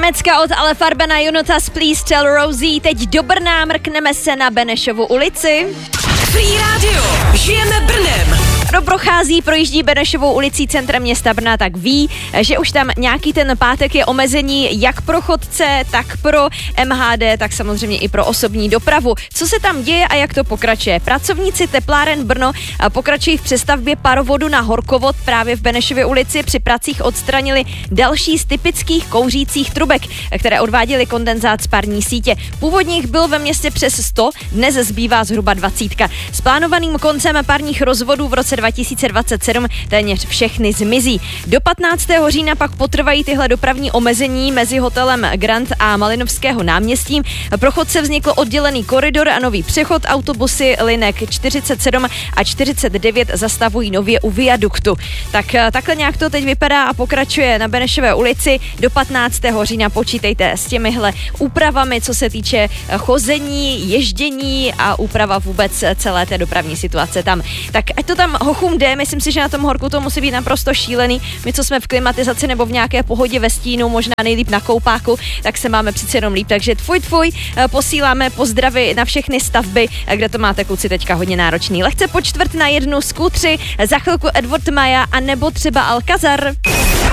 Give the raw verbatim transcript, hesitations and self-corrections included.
Německa od Ale Farbena, Jonatas, Please Tell Rosie. Teď do Brna, mrkneme se na Benešovu ulici. Free Radio, žijeme Brnem. Kdo prochází, projíždí Benešovou ulicí centrem města Brna, tak ví, že už tam nějaký ten pátek je omezení jak pro chodce, tak pro M H D, tak samozřejmě i pro osobní dopravu. Co se tam děje a jak to pokračuje? Pracovníci tepláren Brno pokračují v přestavbě parovodu na horkovod právě v Benešově ulici. Při pracích odstranili další z typických kouřících trubek, které odváděly kondenzát z parní sítě. Původně jich bylo ve městě přes sto, dnes zbývá zhruba dvacítka. S plánovaným koncem parních rozvodů v roce dva tisíce dvacet sedm téměř všechny zmizí. Do patnáctého října pak potrvají tyhle dopravní omezení mezi hotelem Grand a Malinovského náměstím. Pro chodce vznikl oddělený koridor a nový přechod. Autobusy linek čtyřicet sedm a čtyřicet devět zastavují nově u viaduktu. Tak takhle nějak to teď vypadá a pokračuje na Benešové ulici. Do patnáctého října počítejte s těmihle úpravami, co se týče chození, ježdění a úprava vůbec celé té dopravní situace tam. Tak ať to tam hochům jde, myslím si, že na tom horku to musí být naprosto šílený. My, co jsme v klimatizaci nebo v nějaké pohodě ve stínu, možná nejlíp na koupáku, tak se máme přece jenom líp. Takže tvoj, tvoj, posíláme pozdravy na všechny stavby, kde to máte kluci teďka hodně náročný. Lehce po čtvrt na jednu skútři, za chvilku Edward Maja a nebo třeba Alcazar.